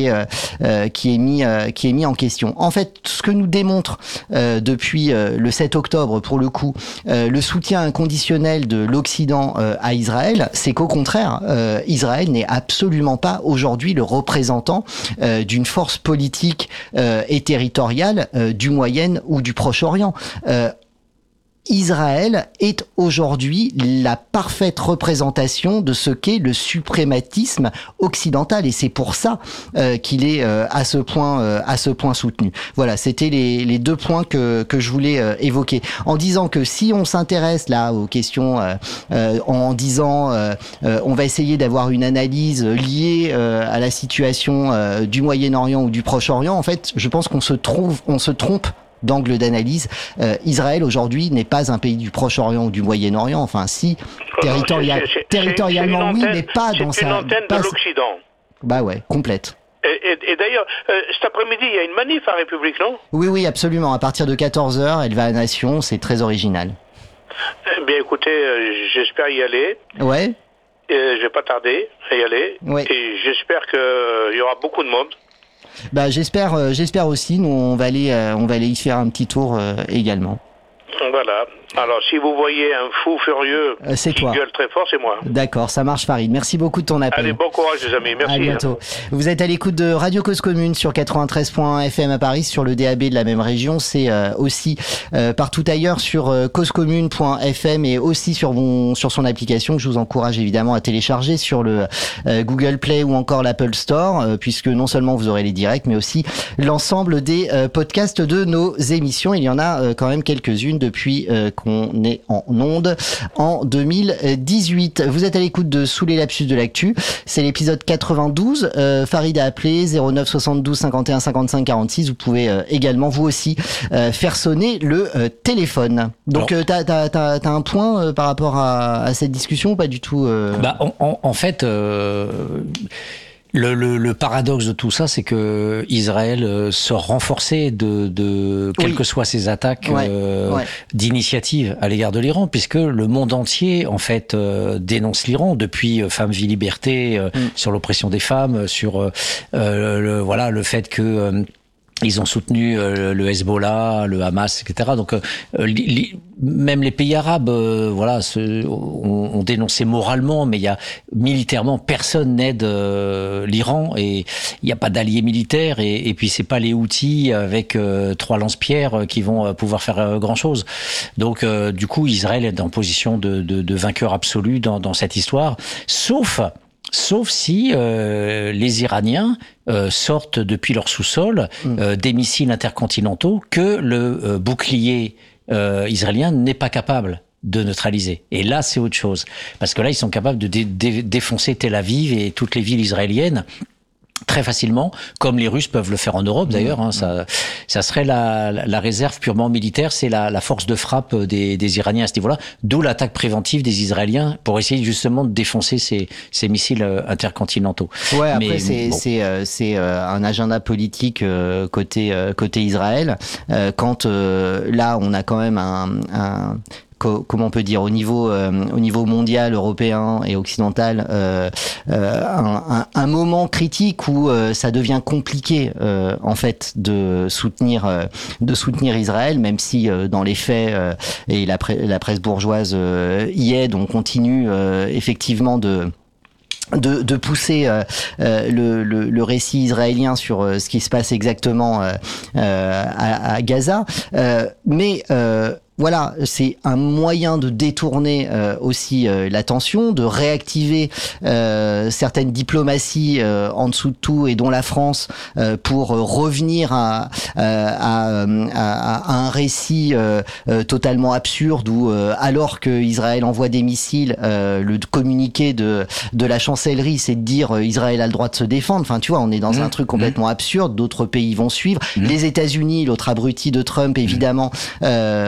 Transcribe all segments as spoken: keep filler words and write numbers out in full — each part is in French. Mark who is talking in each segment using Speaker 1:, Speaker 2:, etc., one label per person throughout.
Speaker 1: Euh, euh, qui est mis euh, qui est mis en question. En fait, ce que nous démontre euh, depuis euh, le sept octobre, pour le coup, euh, le soutien inconditionnel de l'Occident euh, à Israël, c'est qu'au contraire, euh, Israël n'est absolument pas aujourd'hui le représentant euh, d'une force politique euh, et territoriale euh, du Moyen ou du Proche-Orient. Euh, Israël est aujourd'hui la parfaite représentation de ce qu'est le suprématisme occidental, et c'est pour ça euh, qu'il est euh, à ce point euh, à ce point soutenu. Voilà, c'était les, les deux points que que je voulais euh, évoquer, en disant que si on s'intéresse là aux questions, euh, euh, en disant euh, euh, on va essayer d'avoir une analyse liée euh, à la situation euh, du Moyen-Orient ou du Proche-Orient, en fait, je pense qu'on se trouve on se trompe d'angle d'analyse. Euh, Israël aujourd'hui n'est pas un pays du Proche-Orient ou du Moyen-Orient. Enfin, si territorial, c'est, c'est, territorialement
Speaker 2: c'est
Speaker 1: oui, mais pas dans
Speaker 2: sa.
Speaker 1: sa.
Speaker 2: C'est une antenne
Speaker 1: pas
Speaker 2: de l'Occident.
Speaker 1: Bah ouais, complète.
Speaker 2: Et, et, et d'ailleurs, euh, cet après-midi, il y a une manif à République, non ?
Speaker 1: Oui, oui, absolument. À partir de quatorze heures, elle va à Nation. C'est très original.
Speaker 2: Eh bien, écoutez, euh, j'espère y aller.
Speaker 1: Ouais.
Speaker 2: Et je vais pas tarder à y aller.
Speaker 1: Ouais.
Speaker 2: Et j'espère qu'il euh, y aura beaucoup de monde.
Speaker 1: Bah j'espère, euh, j'espère aussi. Nous, on va aller, euh, on va aller y faire un petit tour euh, également.
Speaker 2: Voilà. Alors, si vous voyez un fou furieux
Speaker 1: euh, c'est
Speaker 2: qui
Speaker 1: toi.
Speaker 2: gueule très fort, c'est moi.
Speaker 1: D'accord, ça marche, Farid. Merci beaucoup de ton appel.
Speaker 2: Allez, bon courage, les amis. Merci.
Speaker 1: À bientôt. Vous êtes à l'écoute de Radio Cause Commune sur quatre-vingt-treize point F M à Paris, sur le D A B de la même région. C'est euh, aussi euh, partout ailleurs sur euh, cause commune point F M, et aussi sur, mon, sur son application, que je vous encourage évidemment à télécharger sur le euh, Google Play ou encore l'Apple Store, euh, puisque non seulement vous aurez les directs, mais aussi l'ensemble des euh, podcasts de nos émissions. Il y en a euh, quand même quelques-unes depuis euh, qu'on est en onde en deux mille dix-huit. Vous êtes à l'écoute de Sous les lapsus de l'actu. C'est l'épisode quatre-vingt-douze. Euh, Farid a appelé zéro neuf soixante-douze cinquante et un cinquante-cinq quarante-six. Vous pouvez euh, également, vous aussi, euh, faire sonner le euh, téléphone. Donc, euh, t'as, t'as, t'as, t'as un point euh, par rapport à, à cette discussion ou pas du tout euh...
Speaker 3: Bah, en, en, en fait... Euh... Le, le, le paradoxe de tout ça, c'est que Israël sort renforcé de, de quelles oui. que soient ses attaques
Speaker 1: ouais,
Speaker 3: euh,
Speaker 1: ouais.
Speaker 3: d'initiative à l'égard de l'Iran, puisque le monde entier en fait euh, dénonce l'Iran depuis euh, Femmes, Vie, Liberté euh, mm. sur l'oppression des femmes, sur euh, le, voilà le fait que euh, ils ont soutenu euh, le Hezbollah, le Hamas, et cetera. Donc, euh, li, li, même les pays arabes, euh, voilà, se, ont, ont dénoncé moralement, mais il y a militairement personne n'aide euh, l'Iran, et il n'y a pas d'alliés militaires, et, et puis c'est pas les Houthis avec euh, trois lance-pierres qui vont euh, pouvoir faire euh, grand chose. Donc, euh, du coup, Israël est en position de, de, de vainqueur absolu dans, dans cette histoire, sauf Sauf si euh, les Iraniens euh, sortent depuis leur sous-sol euh, des missiles intercontinentaux que le euh, bouclier euh, israélien n'est pas capable de neutraliser. Et là, c'est autre chose. Parce que là, ils sont capables de dé- dé- défoncer Tel Aviv et toutes les villes israéliennes très facilement, comme les Russes peuvent le faire en Europe d'ailleurs. Hein, ça, ça serait la, la réserve purement militaire, c'est la, la force de frappe des, des Iraniens à ce niveau-là, d'où l'attaque préventive des Israéliens pour essayer justement de défoncer ces, ces missiles intercontinentaux.
Speaker 1: Ouais, après
Speaker 3: Mais,
Speaker 1: c'est
Speaker 3: bon.
Speaker 1: c'est euh, c'est euh, un agenda politique euh, côté euh, côté Israël. Euh, quand euh, là, on a quand même un, un comment on peut dire, au niveau euh, au niveau mondial, européen et occidental, euh, euh, un, un, un moment critique où euh, ça devient compliqué euh, en fait de soutenir euh, de soutenir Israël, même si euh, dans les faits euh, et la, pre- la presse bourgeoise euh, y aide, on continue euh, effectivement de De, de pousser euh, euh, le, le, le récit israélien sur euh, ce qui se passe exactement euh, euh, à, à Gaza, euh, mais euh, voilà, c'est un moyen de détourner euh, aussi euh, l'attention, de réactiver euh, certaines diplomaties euh, en dessous de tout, et dont la France, euh, pour revenir à, à, à, à un récit euh, euh, totalement absurde où, euh, alors que Israël envoie des missiles, euh, le communiqué de, de la chancellerie, c'est de dire euh, Israël a le droit de se défendre. Enfin, tu vois, on est dans mmh. un truc complètement mmh. absurde. D'autres pays vont suivre. Mmh. Les États-Unis, l'autre abruti de Trump, évidemment. Euh,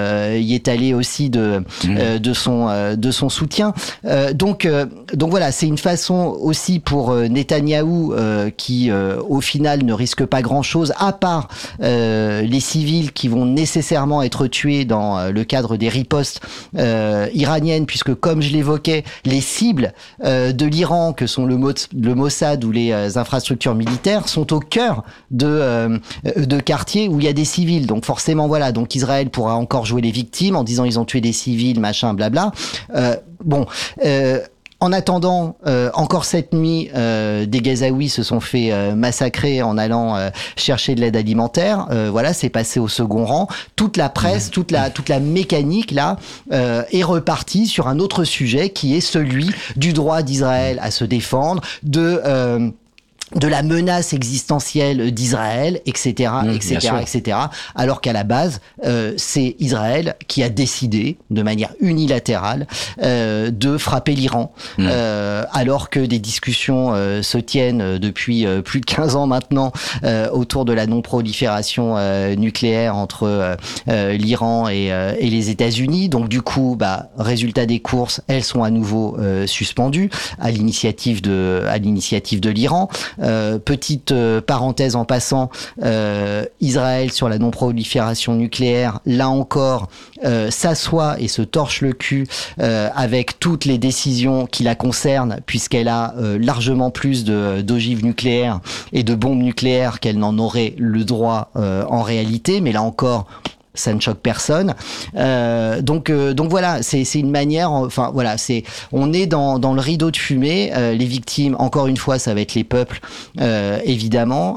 Speaker 1: y est allé aussi de mmh. euh, de son euh, de son soutien. Euh, donc euh, donc voilà, c'est une façon aussi pour euh, Netanyahou euh, qui euh, au final ne risque pas grand-chose à part euh, les civils qui vont nécessairement être tués dans euh, le cadre des ripostes euh, iraniennes, puisque comme je l'évoquais, les cibles euh, de l'Iran, que sont le, Mo- le Mossad ou les euh, infrastructures militaires, sont au cœur de euh, de quartiers où il y a des civils. Donc forcément, voilà, donc Israël pourra encore jouer les victimes en disant ils ont tué des civils, machin, blabla. Euh, bon. Euh, En attendant, euh, encore cette nuit, euh, des Gazaouis se sont fait euh, massacrer en allant euh, chercher de l'aide alimentaire. Euh, voilà, c'est passé au second rang. Toute la presse, toute la toute la mécanique là euh, est repartie sur un autre sujet qui est celui du droit d'Israël à se défendre, de euh, de la menace existentielle d'Israël, et cetera, mmh, et cetera, et cetera. Alors qu'à la base, euh, c'est Israël qui a décidé, de manière unilatérale, euh, de frapper l'Iran, mmh. euh, alors que des discussions euh, se tiennent depuis euh, plus de quinze ans maintenant euh, autour de la non-prolifération euh, nucléaire entre euh, euh, l'Iran et, euh, et les États-Unis. Donc du coup, bah, résultat des courses, elles sont à nouveau euh, suspendues à l'initiative de à l'initiative de l'Iran. Euh, petite euh, parenthèse en passant, euh, Israël sur la non-prolifération nucléaire, là encore, euh, s'assoit et se torche le cul euh, avec toutes les décisions qui la concernent, puisqu'elle a euh, largement plus de, d'ogives nucléaires et de bombes nucléaires qu'elle n'en aurait le droit euh, en réalité, mais là encore, ça ne choque personne. Euh, donc, euh, donc voilà, c'est, c'est une manière. Enfin voilà, c'est, on est dans dans le rideau de fumée. Euh, les victimes, encore une fois, ça va être les peuples, euh, évidemment.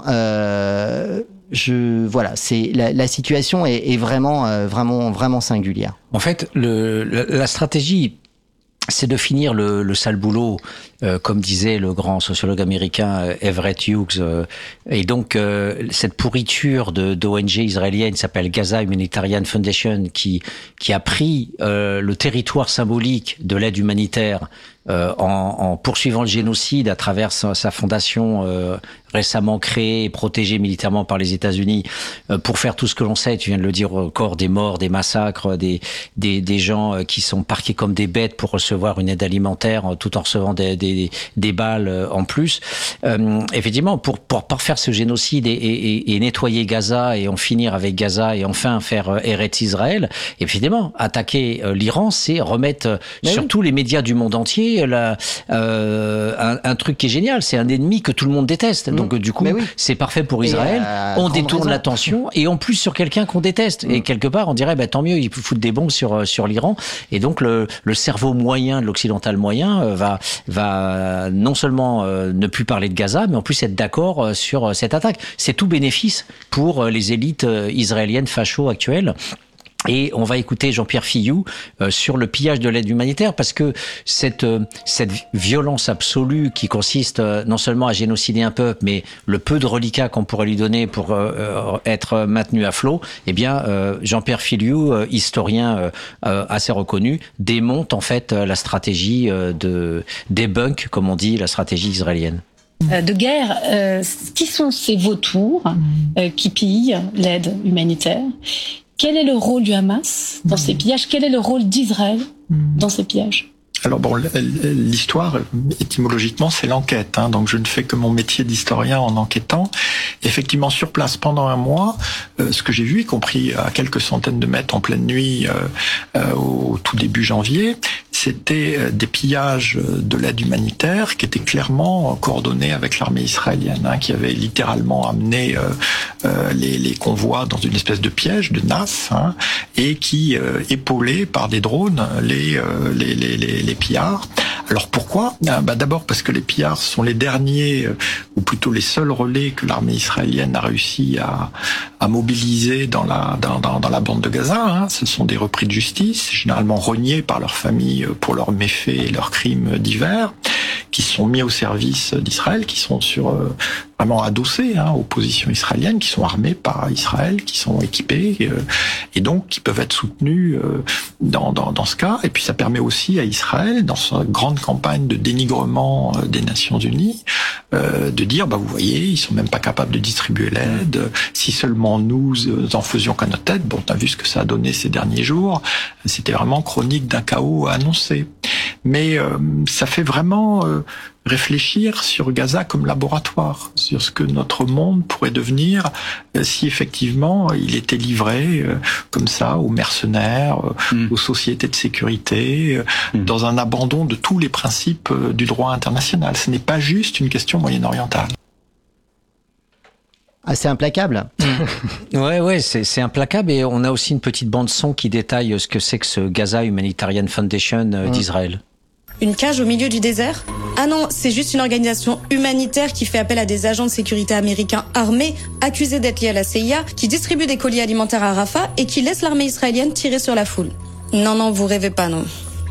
Speaker 1: Euh, je voilà, c'est la, la situation est, est vraiment euh, vraiment vraiment singulière.
Speaker 3: En fait, le, la, la stratégie, c'est de finir le, le sale boulot, euh, comme disait le grand sociologue américain euh, Everett Hughes. Euh, et donc, euh, cette pourriture de, d'O N G israélienne qui s'appelle Gaza Humanitarian Foundation, qui, qui a pris euh, le territoire symbolique de l'aide humanitaire euh, en, en poursuivant le génocide à travers sa, sa fondation euh, récemment créée et protégée militairement par les États-Unis euh, pour faire tout ce que l'on sait. Tu viens de le dire, encore des morts, des massacres, des, des, des gens qui sont parqués comme des bêtes pour recevoir une aide alimentaire tout en recevant des, des, des balles en plus. Euh, effectivement, pour, pour, pour faire ce génocide et, et, et nettoyer Gaza et en finir avec Gaza et enfin faire Eretz Israël, évidemment, attaquer l'Iran, c'est remettre Mais sur oui. tous les médias du monde entier la, euh, un, un truc qui est génial. C'est un ennemi que tout le monde déteste. Donc du coup, oui. c'est parfait pour Israël. Euh, on détourne raison. l'attention et en plus sur quelqu'un qu'on déteste. Mm. Et quelque part, on dirait, bah, tant mieux, ils foutent des bombes sur sur l'Iran. Et donc le, le cerveau moyen, de l'occidental moyen, euh, va va non seulement euh, ne plus parler de Gaza, mais en plus être d'accord euh, sur euh, cette attaque. C'est tout bénéfice pour euh, les élites euh, israéliennes facho actuelles. Et on va écouter Jean-Pierre Fillou euh, sur le pillage de l'aide humanitaire, parce que cette euh, cette violence absolue qui consiste euh, non seulement à génocider un peuple, mais le peu de reliquats qu'on pourrait lui donner pour euh, être maintenu à flot, eh bien euh, Jean-Pierre Fillou, euh, historien euh, euh, assez reconnu, démonte en fait euh, la stratégie euh, de débunk, comme on dit, la stratégie israélienne.
Speaker 4: De guerre, euh, qui sont ces vautours euh, qui pillent l'aide humanitaire ? Quel est le rôle du Hamas dans ces pillages ? Quel est le rôle d'Israël dans ces pillages ?
Speaker 5: Alors bon, l'histoire, étymologiquement, c'est l'enquête. Hein, donc je ne fais que mon métier d'historien en enquêtant. Effectivement, sur place, pendant un mois, euh, ce que j'ai vu, y compris à quelques centaines de mètres en pleine nuit, euh, euh, au tout début janvier, c'était des pillages de l'aide humanitaire qui étaient clairement coordonnés avec l'armée israélienne, hein, qui avait littéralement amené euh, euh, les, les convois dans une espèce de piège, de nasse, hein, et qui euh, épaulait par des drones les, euh, les, les, les, les pillards. Alors pourquoi ? Bah d'abord parce que les pillards sont les derniers, ou plutôt les seuls relais que l'armée israélienne a réussi à, à mobiliser dans la, dans, dans, dans la bande de Gaza. Hein. Ce sont des repris de justice, généralement reniés par leurs familles pour leurs méfaits et leurs crimes divers, qui se sont mis au service d'Israël, qui sont sur euh, vraiment adossés hein, aux positions israéliennes, qui sont armés par Israël, qui sont équipés euh, et donc qui peuvent être soutenus euh, dans, dans, dans ce cas. Et puis ça permet aussi à Israël, dans sa grande campagne de dénigrement euh, des Nations Unies, euh, de dire bah vous voyez, ils sont même pas capables de distribuer l'aide. Si seulement nous en faisions qu'à notre tête, bon, on a vu ce que ça a donné ces derniers jours. C'était vraiment chronique d'un chaos annoncé. Mais euh, ça fait vraiment euh, réfléchir sur Gaza comme laboratoire, sur ce que notre monde pourrait devenir euh, si effectivement il était livré euh, comme ça aux mercenaires, euh, mmh. aux sociétés de sécurité, euh, mmh. dans un abandon de tous les principes euh, du droit international. Ce n'est pas juste une question moyen-orientale.
Speaker 1: Assez implacable.
Speaker 3: ouais, ouais, c'est, c'est implacable. Et on a aussi une petite bande son qui détaille ce que c'est que ce Gaza Humanitarian Foundation euh, mmh. d'Israël.
Speaker 6: Une cage au milieu du désert ? Ah non, c'est juste une organisation humanitaire qui fait appel à des agents de sécurité américains armés, accusés d'être liés à la C I A, qui distribuent des colis alimentaires à Rafah et qui laissent l'armée israélienne tirer sur la foule. Non, non, vous rêvez pas, non.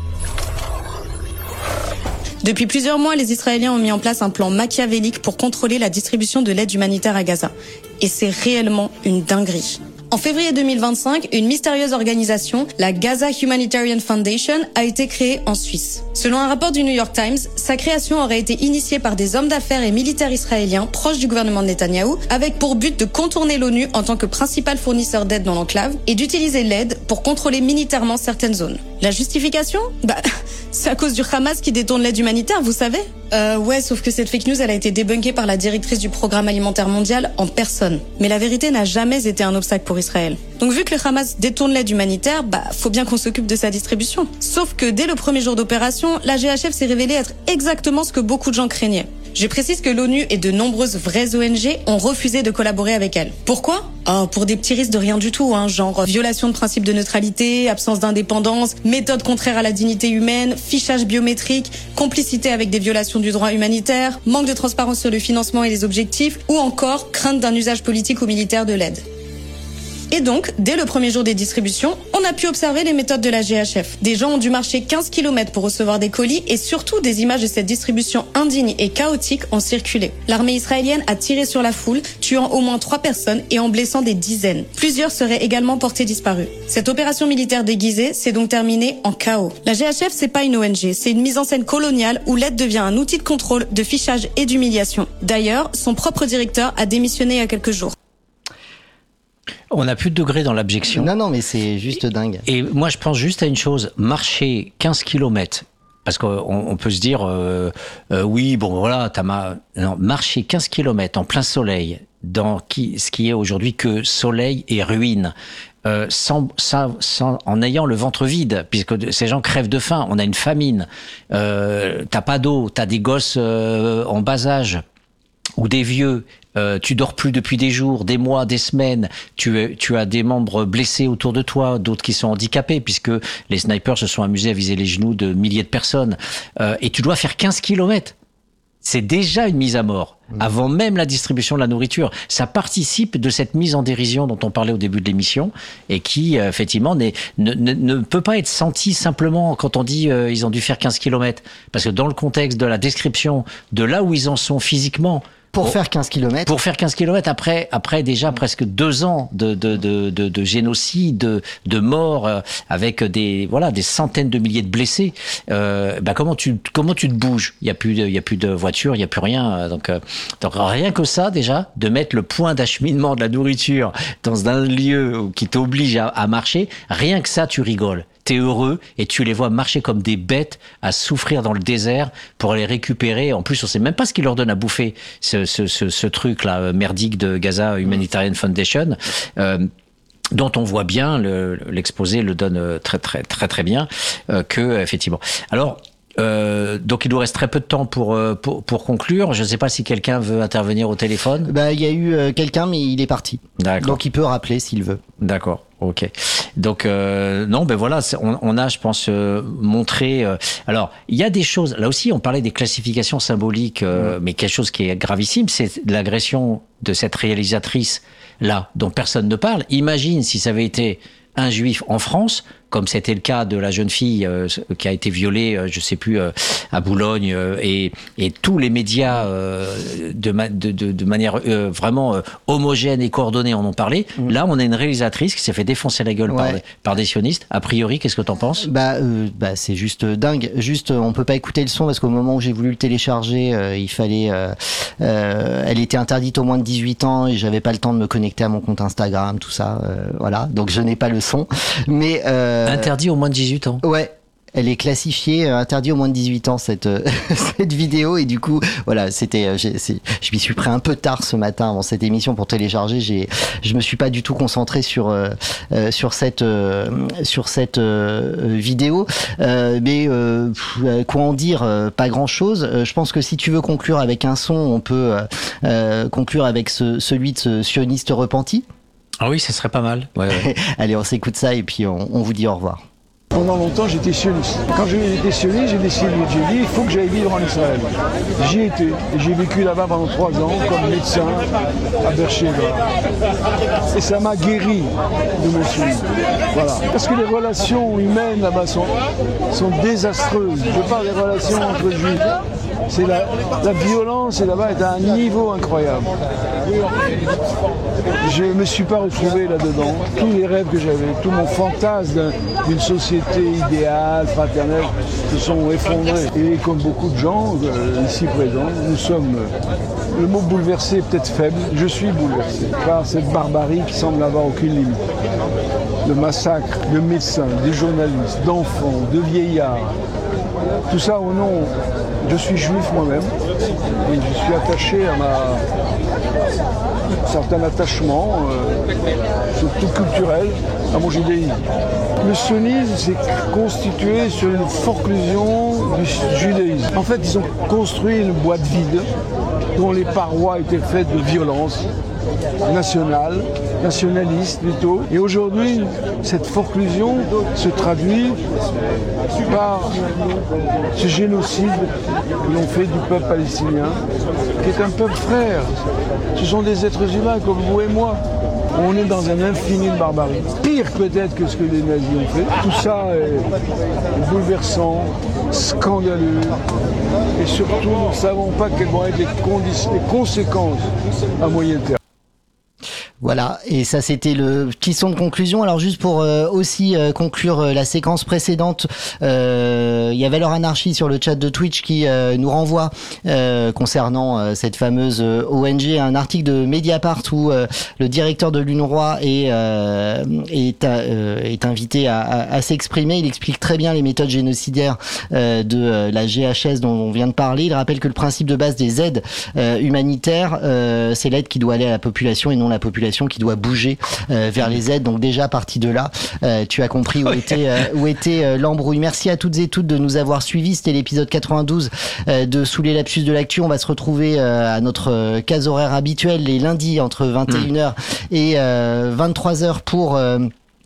Speaker 6: Depuis plusieurs mois, les Israéliens ont mis en place un plan machiavélique pour contrôler la distribution de l'aide humanitaire à Gaza. Et c'est réellement une dinguerie. En février deux mille vingt-cinq, une mystérieuse organisation, la Gaza Humanitarian Foundation, a été créée en Suisse. Selon un rapport du New York Times, sa création aurait été initiée par des hommes d'affaires et militaires israéliens proches du gouvernement de Netanyahou, avec pour but de contourner l'ONU en tant que principal fournisseur d'aide dans l'enclave et d'utiliser l'aide pour contrôler militairement certaines zones. La justification ? Bah, c'est à cause du Hamas qui détourne l'aide humanitaire, vous savez ? Euh, ouais, sauf que cette fake news, elle a été débunkée par la directrice du Programme alimentaire mondial en personne. Mais la vérité n'a jamais été un obstacle pour Israël. Donc vu que le Hamas détourne l'aide humanitaire, bah, faut bien qu'on s'occupe de sa distribution. Sauf que dès le premier jour d'opération, la G H F s'est révélée être exactement ce que beaucoup de gens craignaient. Je précise que l'ONU et de nombreuses vraies O N G ont refusé de collaborer avec elle. Pourquoi ? Oh, pour des petits risques de rien du tout, hein, genre violation de principe de neutralité, absence d'indépendance, méthode contraire à la dignité humaine, fichage biométrique, complicité avec des violations du droit humanitaire, manque de transparence sur le financement et les objectifs, ou encore crainte d'un usage politique ou militaire de l'aide. Et donc, dès le premier jour des distributions, on a pu observer les méthodes de la G H F. Des gens ont dû marcher quinze kilomètres pour recevoir des colis et surtout des images de cette distribution indigne et chaotique ont circulé. L'armée israélienne a tiré sur la foule, tuant au moins trois personnes et en blessant des dizaines. Plusieurs seraient également portés disparus. Cette opération militaire déguisée s'est donc terminée en chaos. La G H F, c'est pas une O N G, c'est une mise en scène coloniale où l'aide devient un outil de contrôle, de fichage et d'humiliation. D'ailleurs, son propre directeur a démissionné il y a quelques jours.
Speaker 3: On n'a plus de degré dans l'abjection.
Speaker 1: Non, non, mais c'est juste dingue.
Speaker 3: Et moi, je pense juste à une chose. Marcher quinze kilomètres, parce qu'on on peut se dire, euh, euh, oui, bon, voilà, t'as ma... Non, marcher quinze kilomètres en plein soleil, dans qui, ce qui est aujourd'hui que soleil et ruine, euh, sans, sans, sans, en ayant le ventre vide, puisque ces gens crèvent de faim, on a une famine, euh, t'as pas d'eau, t'as des gosses euh, en bas âge, ou des vieux, euh, tu dors plus depuis des jours, des mois, des semaines, tu, tu as des membres blessés autour de toi, d'autres qui sont handicapés, puisque les snipers se sont amusés à viser les genoux de milliers de personnes, euh, et tu dois faire quinze kilomètres. C'est déjà une mise à mort, avant même la distribution de la nourriture. Ça participe de cette mise en dérision dont on parlait au début de l'émission, et qui, euh, effectivement, n'est, ne, ne, ne peut pas être sentie simplement quand on dit euh, ils ont dû faire quinze kilomètres. Parce que dans le contexte de la description de là où ils en sont physiquement,
Speaker 1: Pour bon, faire quinze kilomètres.
Speaker 3: Pour faire quinze kilomètres, après, après déjà presque deux ans de, de, de, de, de génocide, de, de mort, euh, avec des, voilà, des centaines de milliers de blessés, euh, bah comment tu, comment tu te bouges? Il y a plus de, il y a plus de voitures, il y a plus rien. Donc, euh, donc, rien que ça, déjà, de mettre le point d'acheminement de la nourriture dans un lieu qui t'oblige à, à marcher, rien que ça, tu rigoles. T'es heureux et tu les vois marcher comme des bêtes à souffrir dans le désert pour les récupérer. En plus, on sait même pas ce qu'ils leur donne à bouffer, ce, ce, ce, ce truc-là merdique de Gaza Humanitarian Foundation. Euh, dont on voit bien, le, l'exposé le donne très très très très bien, euh, que effectivement. Alors, Euh, donc il nous reste très peu de temps pour pour, pour conclure. Je ne sais pas si quelqu'un veut intervenir au téléphone.
Speaker 1: Bah il y a eu euh, quelqu'un, mais il est parti.
Speaker 3: D'accord.
Speaker 1: Donc il peut rappeler s'il veut.
Speaker 3: D'accord. Ok. Donc euh, non, ben voilà, on, on a, je pense, euh, montré. Euh, alors il y a des choses. Là aussi, on parlait des classifications symboliques, euh, mmh. mais quelque chose qui est gravissime, c'est l'agression de cette réalisatrice là, dont personne ne parle. Imagine si ça avait été un juif en France, comme c'était le cas de la jeune fille euh, qui a été violée, euh, je sais plus, euh, à Boulogne, euh, et, et tous les médias euh, de, ma, de, de, de manière euh, vraiment euh, homogène et coordonnée en ont parlé. Mmh. Là, on a une réalisatrice qui s'est fait défoncer la gueule ouais. par, par des sionistes. A priori, qu'est-ce que t'en penses ?
Speaker 1: Bah, euh, bah c'est juste dingue. Juste, on peut pas écouter le son parce qu'au moment où j'ai voulu le télécharger, euh, il fallait, euh, euh, elle était interdite aux moins de dix-huit ans et j'avais pas le temps de me connecter à mon compte Instagram, tout ça. Euh, voilà, donc je n'ai pas le son. Mais euh,
Speaker 3: interdit aux moins de dix-huit ans.
Speaker 1: Ouais. Elle est classifiée euh, interdit aux moins de dix-huit ans cette euh, cette vidéo et du coup voilà c'était euh, j'ai, c'est, je m'y suis pris un peu tard ce matin avant cette émission pour télécharger. J'ai je me suis pas du tout concentré sur euh, euh, sur cette euh, sur cette euh, vidéo euh, mais euh, quoi en dire euh, pas grand chose. Euh, je pense que si tu veux conclure avec un son, on peut euh, conclure avec ce, celui de ce sioniste repenti.
Speaker 3: Ah oui, ça serait pas mal. Ouais, ouais.
Speaker 1: Allez, on s'écoute ça et puis on, on vous dit au revoir.
Speaker 7: Pendant longtemps, j'étais sioniste. Quand j'ai été sioniste, j'ai décidé, j'ai dit, il faut que j'aille vivre en Israël. J'y étais. Et j'ai vécu là-bas pendant trois ans comme médecin à Beersheba. Et ça m'a guéri de mon sionisme. Voilà. Parce que les relations humaines là-bas sont, sont désastreuses. Je parle des relations entre juifs. C'est la, la violence là-bas est à un niveau incroyable. Je ne me suis pas retrouvé là-dedans. Tous les rêves que j'avais, tout mon fantasme d'une société idéale, fraternelle, se sont effondrés. Et comme beaucoup de gens euh, ici présents, nous sommes, euh, le mot bouleversé est peut-être faible, je suis bouleversé par cette barbarie qui semble n'avoir aucune limite. Le massacre de médecins, de journalistes, d'enfants, de vieillards, tout ça au nom... Je suis juif moi-même et je suis attaché à ma un certain attachement, euh, surtout culturel, à mon judaïsme. Le sionisme s'est constitué sur une forclusion du judaïsme. En fait, ils ont construit une boîte vide dont les parois étaient faites de violence nationale, nationaliste plutôt. Et aujourd'hui, cette forclusion se traduit par ce génocide que l'on fait du peuple palestinien, qui est un peuple frère. Ce sont des êtres humains comme vous et moi. On est dans un infini de barbarie. Pire peut-être que ce que les nazis ont fait. Tout ça est bouleversant, scandaleux. Et surtout, nous ne savons pas quelles vont être les, conditions, les conséquences à moyen terme.
Speaker 1: Voilà, et ça c'était le petit son de conclusion. Alors juste pour euh, aussi euh, conclure euh, la séquence précédente, euh, il y avait leur anarchie sur le chat de Twitch qui euh, nous renvoie euh, concernant euh, cette fameuse euh, O N G un article de Mediapart où euh, le directeur de l'UNRWA est euh, est, euh, est invité à, à, à s'exprimer. Il explique très bien les méthodes génocidaires euh, de euh, la G H S dont on vient de parler. Il rappelle que le principe de base des aides euh, humanitaires, euh, c'est l'aide qui doit aller à la population et non la population qui doit bouger euh, vers les aides. Donc déjà parti de là, euh, tu as compris où était euh, où était euh, l'embrouille. Merci à toutes et toutes de nous avoir suivis. C'était l'épisode quatre-vingt-douze euh, de Sous les lapsus de l'actu. On va se retrouver euh, à notre euh, case horaire habituelle les lundis entre vingt et une heures et euh, vingt-trois heures pour euh,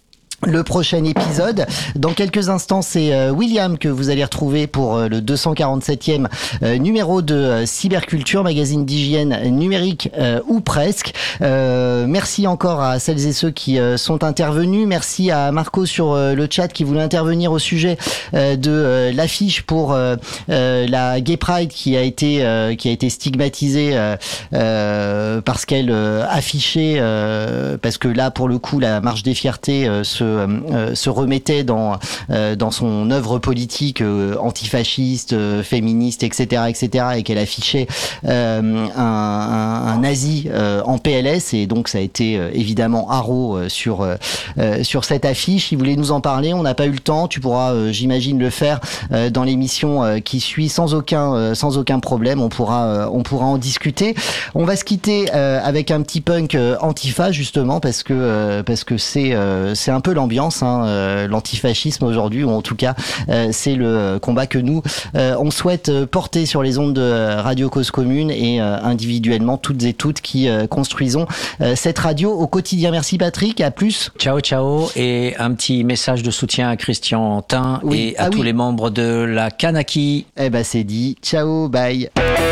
Speaker 1: le prochain épisode. Dans quelques instants, c'est euh, William que vous allez retrouver pour euh, le deux cent quarante-septième euh, numéro de euh, Cyberculture, magazine d'hygiène numérique euh, ou presque. Euh, merci encore à celles et ceux qui euh, sont intervenus. Merci à Marco sur euh, le chat qui voulait intervenir au sujet euh, de euh, l'affiche pour euh, euh, la Gay Pride qui a été euh, qui a été stigmatisée euh, euh, parce qu'elle euh, affichait euh, parce que là pour le coup la marche des fiertés euh, se Euh, se remettait dans euh, dans son œuvre politique euh, antifasciste, euh, féministe, et cetera, et cetera, et qu'elle affichait euh, un, un, un nazi euh, en P L S, et donc ça a été euh, évidemment haro euh, sur euh, sur cette affiche. Il voulait nous en parler, on n'a pas eu le temps. Tu pourras, euh, j'imagine, le faire euh, dans l'émission euh, qui suit sans aucun euh, sans aucun problème. On pourra euh, on pourra en discuter. On va se quitter euh, avec un petit punk euh, antifa justement parce que euh, parce que c'est euh, c'est un peu l'ambiance, hein, euh, l'antifascisme aujourd'hui, ou en tout cas euh, c'est le combat que nous euh, on souhaite porter sur les ondes de Radio Cause Commune et euh, individuellement toutes et toutes qui euh, construisons euh, cette radio au quotidien. Merci Patrick, à plus.
Speaker 3: Ciao ciao, et un petit message de soutien à Christian Tin oui. et à ah tous oui. les membres de la Kanaki.
Speaker 1: Eh ben c'est dit, ciao, bye.